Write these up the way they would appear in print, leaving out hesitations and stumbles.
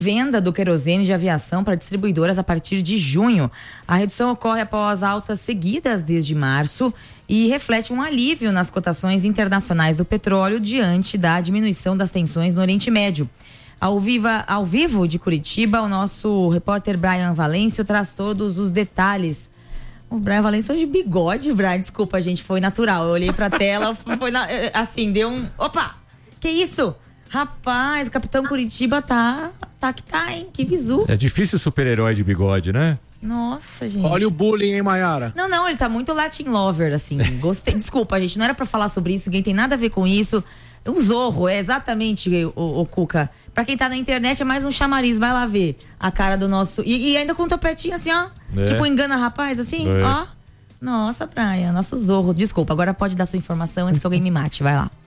venda do querosene de aviação para distribuidoras a partir de junho. A redução ocorre após altas seguidas desde março e reflete um alívio nas cotações internacionais do petróleo diante da diminuição das tensões no Oriente Médio. Ao vivo de Curitiba, o nosso repórter Brian Valêncio traz todos os detalhes. O Brian Valêncio de bigode, Brian, desculpa, gente, foi natural. Eu olhei pra tela, assim, deu um... Opa! Que isso? Rapaz, o Capitão Curitiba tá, hein? Que visu. É difícil super-herói de bigode, né? Nossa, gente. Olha o bullying, hein, Mayara? Não, ele tá muito Latin lover, assim. Gostei. Desculpa, gente, não era pra falar sobre isso, ninguém tem nada a ver com isso. O Zorro, é exatamente o Cuca. Pra quem tá na internet é mais um chamariz, vai lá ver a cara do nosso... E ainda com um topetinho assim, ó. Tipo, engana rapaz, assim, ó. Nossa, Praia, nosso Zorro. Desculpa, agora pode dar sua informação antes que alguém me mate, vai lá.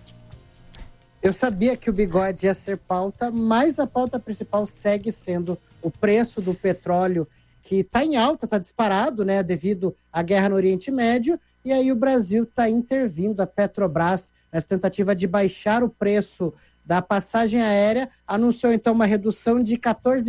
Eu sabia que o bigode ia ser pauta, mas a pauta principal segue sendo o preço do petróleo, que está em alta, está disparado, né, devido à guerra no Oriente Médio, e aí o Brasil está intervindo, a Petrobras, nessa tentativa de baixar o preço da passagem aérea, anunciou então uma redução de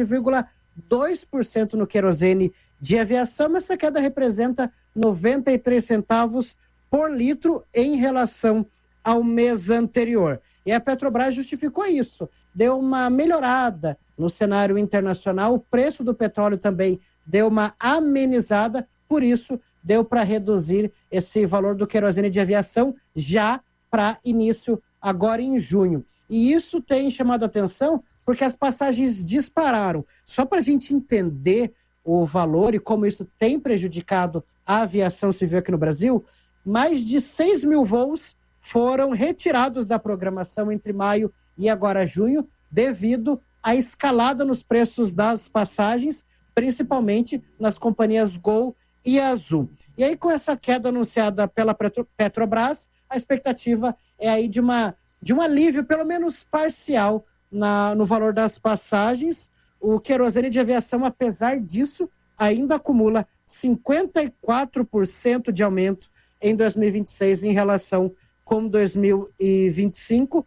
14,2% no querosene de aviação. Essa queda representa 93 centavos por litro em relação ao mês anterior. E a Petrobras justificou isso, deu uma melhorada no cenário internacional, o preço do petróleo também deu uma amenizada, por isso deu para reduzir esse valor do querosene de aviação já para início agora em junho. E isso tem chamado a atenção porque as passagens dispararam. Só para a gente entender o valor e como isso tem prejudicado a aviação civil aqui no Brasil, mais de 6 mil voos foram retirados da programação entre maio e agora junho, devido à escalada nos preços das passagens, principalmente nas companhias Gol e Azul. E aí, com essa queda anunciada pela Petrobras, a expectativa é aí de um alívio, pelo menos parcial, no valor das passagens. O querosene de aviação, apesar disso, ainda acumula 54% de aumento em 2026 em relação com 2025,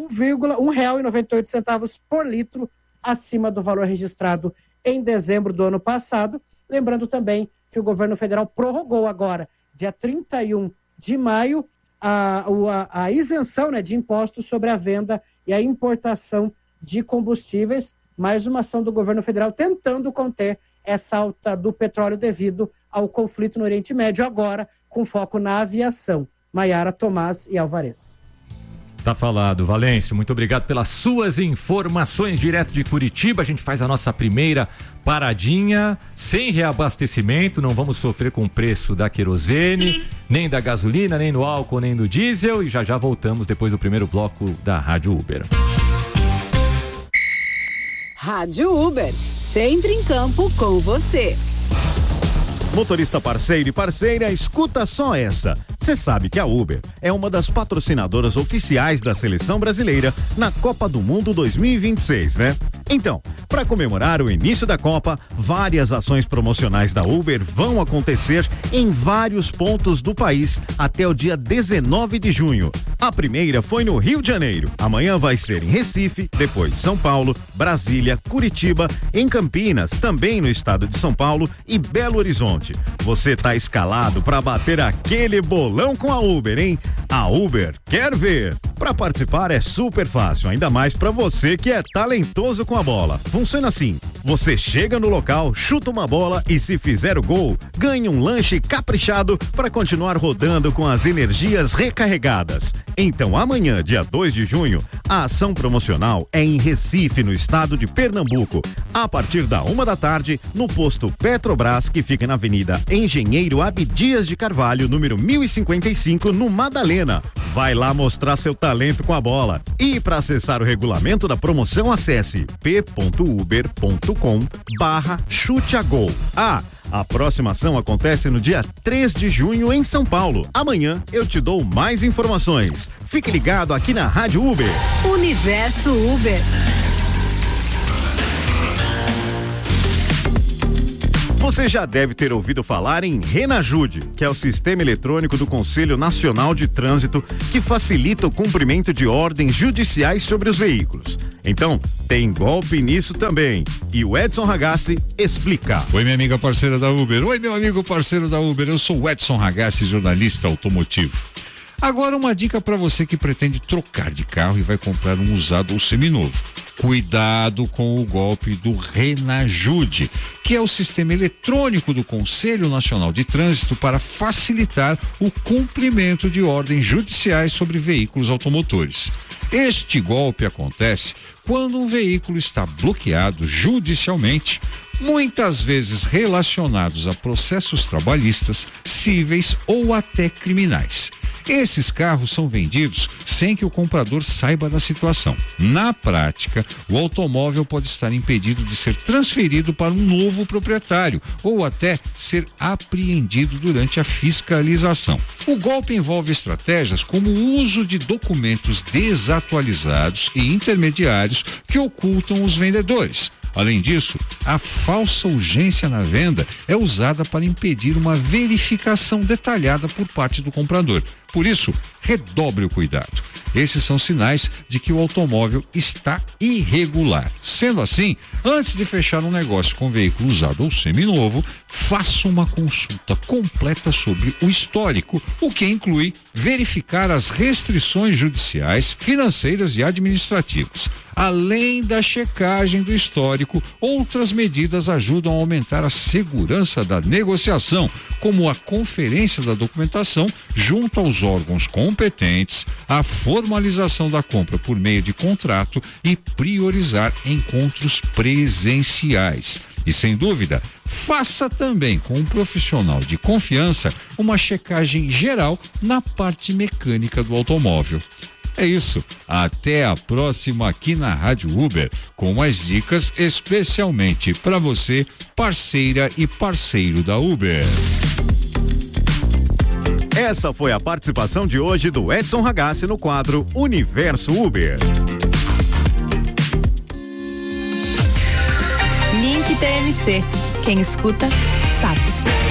R$1,98 por litro acima do valor registrado em dezembro do ano passado. Lembrando também que o governo federal prorrogou agora, dia 31 de maio, a isenção, né, de impostos sobre a venda e a importação de combustíveis. Mais uma ação do governo federal tentando conter essa alta do petróleo devido ao conflito no Oriente Médio, agora com foco na aviação. Mayara, Tomás e Alvarez. Tá falado, Valêncio, muito obrigado pelas suas informações direto de Curitiba. A gente faz a nossa primeira paradinha, sem reabastecimento, não vamos sofrer com o preço da querosene, nem da gasolina, nem do álcool, nem do diesel, e já voltamos depois do primeiro bloco da Rádio Uber. Rádio Uber, sempre em campo com você. Motorista parceiro e parceira, escuta só essa. Você sabe que a Uber é uma das patrocinadoras oficiais da seleção brasileira na Copa do Mundo 2026, né? Então, para comemorar o início da Copa, várias ações promocionais da Uber vão acontecer em vários pontos do país até o dia 19 de junho. A primeira foi no Rio de Janeiro. Amanhã vai ser em Recife, depois São Paulo, Brasília, Curitiba, em Campinas, também no estado de São Paulo e Belo Horizonte. Você tá escalado para bater aquele bolão com a Uber, hein? A Uber quer ver. Para participar é super fácil, ainda mais para você que é talentoso com a bola. Funciona assim: você chega no local, chuta uma bola e, se fizer o gol, ganha um lanche caprichado para continuar rodando com as energias recarregadas. Então, amanhã, dia 2 de junho, a ação promocional é em Recife, no estado de Pernambuco, a partir da 13h, no posto Petrobras, que fica na Avenida Engenheiro Abdias de Carvalho, número 1055, no Madalena. Vai lá mostrar seu talento com a bola. E para acessar o regulamento da promoção, acesse p.uber.com/chute-a-gol. A próxima ação acontece no dia 3 de junho em São Paulo. Amanhã eu te dou mais informações. Fique ligado aqui na Rádio Uber. Universo Uber. Você já deve ter ouvido falar em Renajude, que é o sistema eletrônico do Conselho Nacional de Trânsito que facilita o cumprimento de ordens judiciais sobre os veículos. Então, tem golpe nisso também. E o Edson Ragazzi explica. Oi, minha amiga parceira da Uber. Oi, meu amigo parceiro da Uber. Eu sou o Edson Ragazzi, jornalista automotivo. Agora uma dica para você que pretende trocar de carro e vai comprar um usado ou seminovo. Cuidado com o golpe do Renajude, que é o sistema eletrônico do Conselho Nacional de Trânsito para facilitar o cumprimento de ordens judiciais sobre veículos automotores. Este golpe acontece quando um veículo está bloqueado judicialmente, muitas vezes relacionados a processos trabalhistas, cíveis ou até criminais. Esses carros são vendidos sem que o comprador saiba da situação. Na prática, o automóvel pode estar impedido de ser transferido para um novo proprietário ou até ser apreendido durante a fiscalização. O golpe envolve estratégias como o uso de documentos desatualizados e intermediários que ocultam os vendedores. Além disso, a falsa urgência na venda é usada para impedir uma verificação detalhada por parte do comprador. Por isso, redobre o cuidado. Esses são sinais de que o automóvel está irregular. Sendo assim, antes de fechar um negócio com veículo usado ou seminovo, faça uma consulta completa sobre o histórico, o que inclui verificar as restrições judiciais, financeiras e administrativas. Além da checagem do histórico, outras medidas ajudam a aumentar a segurança da negociação, como a conferência da documentação junto aos órgãos competentes, a formalização da compra por meio de contrato e priorizar encontros presenciais. E sem dúvida, faça também com um profissional de confiança uma checagem geral na parte mecânica do automóvel. É isso, até a próxima aqui na Rádio Uber, com mais dicas especialmente para você, parceira e parceiro da Uber. Essa foi a participação de hoje do Edson Ragazzi no quadro Universo Uber. Link TMC. Quem escuta, sabe.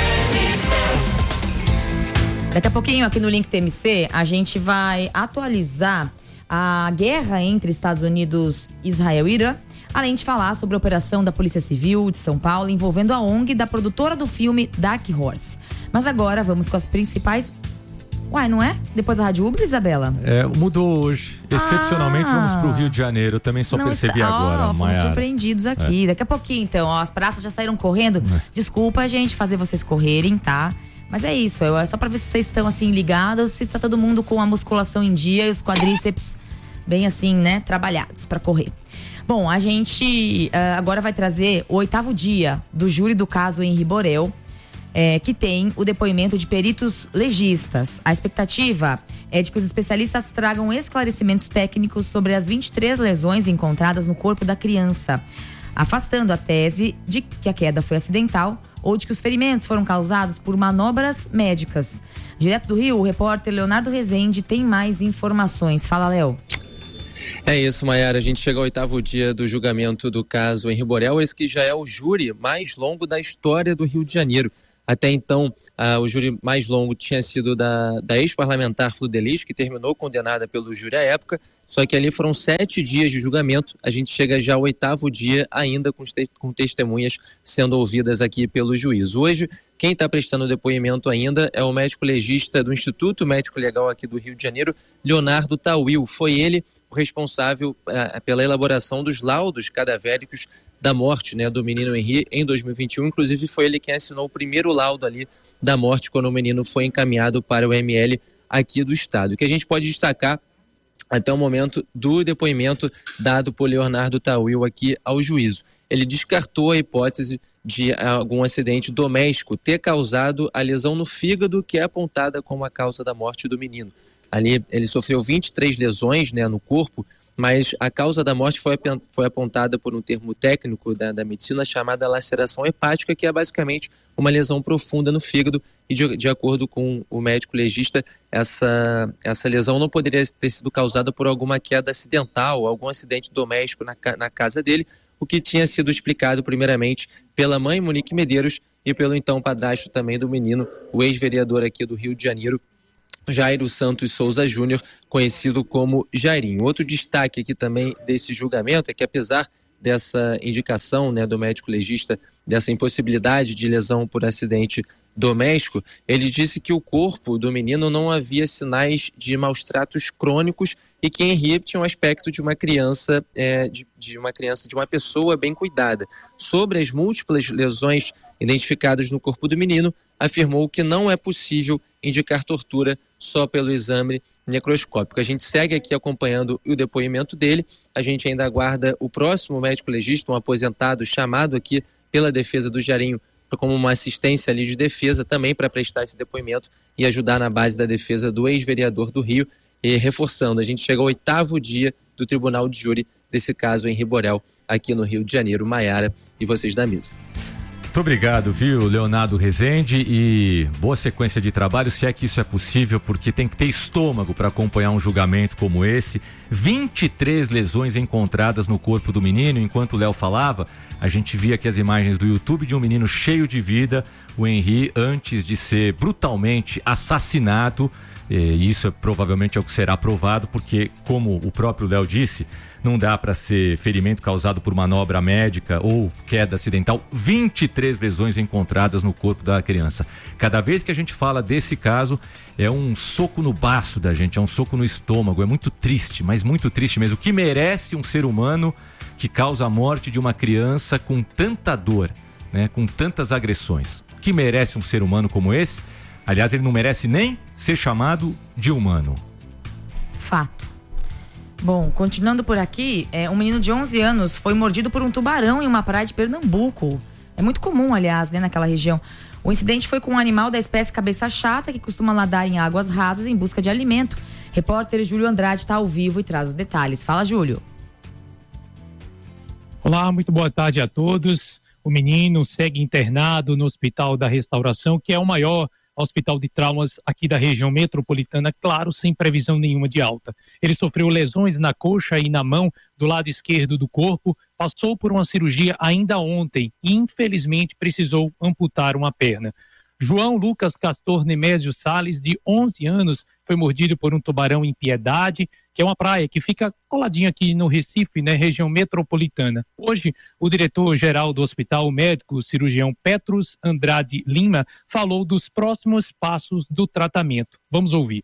Daqui a pouquinho aqui no Link TMC a gente vai atualizar a guerra entre Estados Unidos, Israel e Irã, além de falar sobre a operação da Polícia Civil de São Paulo envolvendo a ONG da produtora do filme Dark Horse. Mas agora vamos com as principais... Uai, não é? Depois da Rádio Uber, Isabela? Mudou hoje. Excepcionalmente vamos pro Rio de Janeiro. Também só percebi agora, Fomos surpreendidos aqui. Daqui a pouquinho, então. As praças já saíram correndo. Desculpa, gente, fazer vocês correrem, tá? Mas é isso, é só pra ver se vocês estão assim ligados, se está todo mundo com a musculação em dia e os quadríceps bem assim, né, trabalhados pra correr. Bom, a gente agora vai trazer o 8º dia do júri do caso Henri Borel, que tem o depoimento de peritos legistas. A expectativa é de que os especialistas tragam esclarecimentos técnicos sobre as 23 lesões encontradas no corpo da criança, afastando a tese de que a queda foi acidental ou de que os ferimentos foram causados por manobras médicas. Direto do Rio, o repórter Leonardo Rezende tem mais informações. Fala, Léo. É isso, Maiara. A gente chega ao 8º dia do julgamento do caso Henri Borel, esse que já é o júri mais longo da história do Rio de Janeiro. Até então, o júri mais longo tinha sido da ex-parlamentar Fludeliz, que terminou condenada pelo júri à época, só que ali foram 7 dias de julgamento. A gente chega já ao 8º dia ainda com testemunhas sendo ouvidas aqui pelo juiz. Hoje, quem está prestando depoimento ainda é o médico legista do Instituto Médico Legal aqui do Rio de Janeiro, Leonardo Tawil. Foi ele o responsável pela elaboração dos laudos cadavéricos da morte, né, do menino Henri em 2021. Inclusive foi ele quem assinou o primeiro laudo ali da morte quando o menino foi encaminhado para o ML aqui do estado. O que a gente pode destacar até o momento do depoimento dado por Leonardo Tawil aqui ao juízo. Ele descartou a hipótese de algum acidente doméstico ter causado a lesão no fígado, que é apontada como a causa da morte do menino. Ali ele sofreu 23 lesões, né, no corpo, mas a causa da morte foi apontada por um termo técnico da medicina chamada laceração hepática, que é basicamente uma lesão profunda no fígado, e de acordo com o médico legista, essa lesão não poderia ter sido causada por alguma queda acidental, algum acidente doméstico na casa dele, o que tinha sido explicado primeiramente pela mãe, Monique Medeiros, e pelo então padrasto também do menino, o ex-vereador aqui do Rio de Janeiro, Jairo Santos Souza Júnior, conhecido como Jairinho. Outro destaque aqui também desse julgamento é que, apesar dessa indicação, né, do médico legista, dessa impossibilidade de lesão por acidente doméstico, ele disse que o corpo do menino não havia sinais de maus tratos crônicos e que Henri tinha um aspecto de uma criança, de uma pessoa bem cuidada. Sobre as múltiplas lesões identificadas no corpo do menino, afirmou que não é possível indicar tortura só pelo exame necroscópico. A gente segue aqui acompanhando o depoimento dele. A gente ainda aguarda o próximo médico legista, um aposentado chamado aqui pela defesa do Jairinho como uma assistência ali de defesa também para prestar esse depoimento e ajudar na base da defesa do ex-vereador do Rio. E reforçando, a gente chega ao 8º dia do Tribunal de Júri desse caso em Riborel, aqui no Rio de Janeiro. Maiara e vocês da mesa. Muito obrigado, viu, Leonardo Rezende, e boa sequência de trabalho, se é que isso é possível, porque tem que ter estômago para acompanhar um julgamento como esse. 23 lesões encontradas no corpo do menino. Enquanto o Léo falava, a gente via aqui as imagens do YouTube de um menino cheio de vida, o Henri, antes de ser brutalmente assassinado. E isso provavelmente é o que será provado, porque, como o próprio Léo disse, não dá para ser ferimento causado por manobra médica ou queda acidental. 23 lesões encontradas no corpo da criança. Cada vez que a gente fala desse caso, é um soco no baço da gente, é um soco no estômago. É muito triste, mas muito triste mesmo. O que merece um ser humano que causa a morte de uma criança com tanta dor, né, com tantas agressões? O que merece um ser humano como esse? Aliás, ele não merece nem ser chamado de humano. Fato. Bom, continuando por aqui, um menino de 11 anos foi mordido por um tubarão em uma praia de Pernambuco. É muito comum, aliás, né, naquela região. O incidente foi com um animal da espécie cabeça chata, que costuma nadar em águas rasas em busca de alimento. Repórter Júlio Andrade está ao vivo e traz os detalhes. Fala, Júlio. Olá, muito boa tarde a todos. O menino segue internado no Hospital da Restauração, que é o maior hospital de traumas aqui da região metropolitana, claro, sem previsão nenhuma de alta. Ele sofreu lesões na coxa e na mão do lado esquerdo do corpo, passou por uma cirurgia ainda ontem e infelizmente precisou amputar uma perna. João Lucas Castor Nemésio Salles, de 11 anos, foi mordido por um tubarão em Piedade, que é uma praia que fica coladinha aqui no Recife, né, região metropolitana. Hoje, o diretor-geral do hospital, o médico cirurgião Petrus Andrade Lima, falou dos próximos passos do tratamento. Vamos ouvir.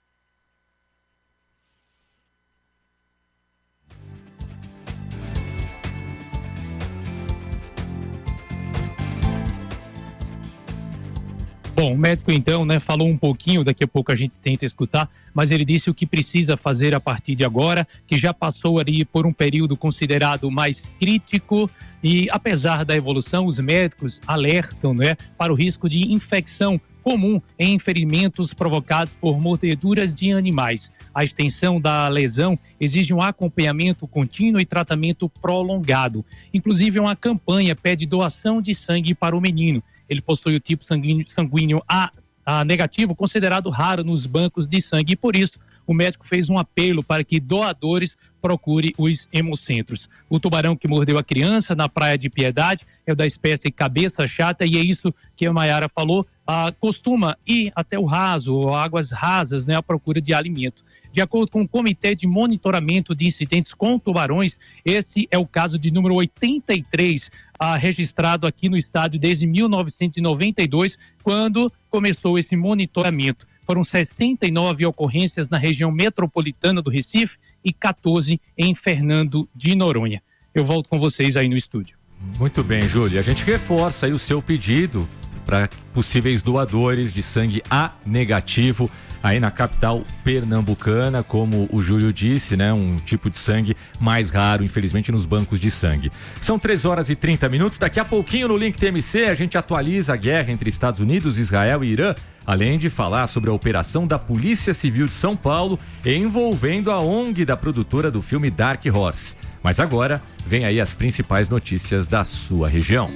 Bom, o médico então, né, falou um pouquinho, daqui a pouco a gente tenta escutar, mas ele disse o que precisa fazer a partir de agora, que já passou ali por um período considerado mais crítico e, apesar da evolução, os médicos alertam, né, para o risco de infecção comum em ferimentos provocados por mordeduras de animais. A extensão da lesão exige um acompanhamento contínuo e tratamento prolongado. Inclusive, uma campanha pede doação de sangue para o menino. Ele possui o tipo sanguíneo A negativo, considerado raro nos bancos de sangue, e por isso o médico fez um apelo para que doadores procurem os hemocentros. O tubarão que mordeu a criança na praia de Piedade é da espécie cabeça chata, e é isso que a Maiara falou, costuma ir até o raso, ou águas rasas, né, à procura de alimento. De acordo com o Comitê de Monitoramento de Incidentes com Tubarões, esse é o caso de número 83, registrado aqui no estado desde 1992, quando começou esse monitoramento. Foram 69 ocorrências na região metropolitana do Recife e 14 em Fernando de Noronha. Eu volto com vocês aí no estúdio. Muito bem, Júlio. A gente reforça aí o seu pedido para possíveis doadores de sangue A negativo aí na capital pernambucana, como o Júlio disse, né? Um tipo de sangue mais raro, infelizmente, nos bancos de sangue. São 3h30. Daqui a pouquinho no Link TMC a gente atualiza a guerra entre Estados Unidos, Israel e Irã, além de falar sobre a operação da Polícia Civil de São Paulo envolvendo a ONG da produtora do filme Dark Horse. Mas agora, vem aí as principais notícias da sua região.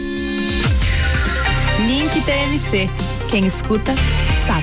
Link TMC. Quem escuta, sabe.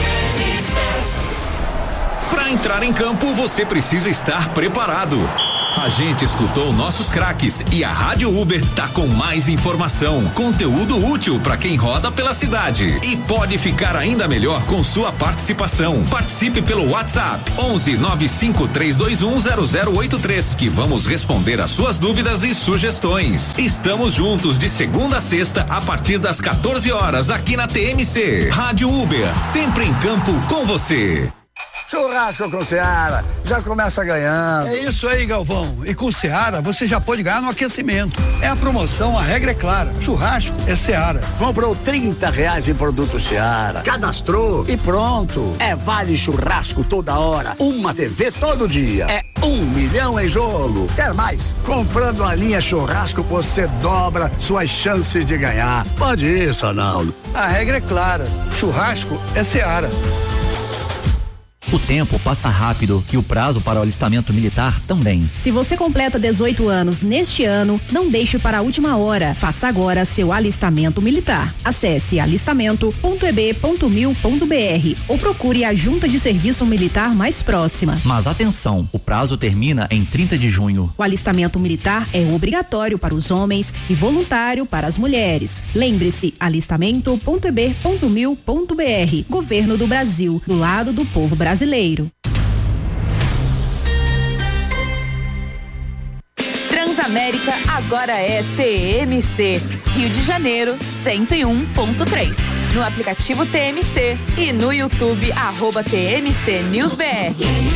Para entrar em campo, você precisa estar preparado. A gente escutou nossos craques e a Rádio Uber tá com mais informação, conteúdo útil para quem roda pela cidade e pode ficar ainda melhor com sua participação. Participe pelo WhatsApp 11 95321 0083 que vamos responder as suas dúvidas e sugestões. Estamos juntos de segunda a sexta a partir das 14 horas aqui na TMC. Rádio Uber, sempre em campo com você. Churrasco com Seara, já começa ganhando. É isso aí, Galvão. E com Seara você já pode ganhar no aquecimento. É a promoção, a regra é clara. Churrasco é Seara. Comprou R$30 em produto Seara, cadastrou e pronto. É vale churrasco toda hora, uma TV todo dia. É 1 milhão em jogo. Quer mais? Comprando a linha churrasco você dobra suas chances de ganhar. Pode ir, Sonaldo. A regra é clara. Churrasco é Seara. O tempo passa rápido e o prazo para o alistamento militar também. Se você completa 18 anos neste ano, não deixe para a última hora. Faça agora seu alistamento militar. Acesse alistamento.eb.mil.br ou procure a junta de serviço militar mais próxima. Mas atenção, o prazo termina em 30 de junho. O alistamento militar é obrigatório para os homens e voluntário para as mulheres. Lembre-se, alistamento.eb.mil.br. Governo do Brasil, do lado do povo brasileiro. Transamérica agora é TMC. Rio de Janeiro 101.3. No aplicativo TMC e no YouTube @TMC News BR.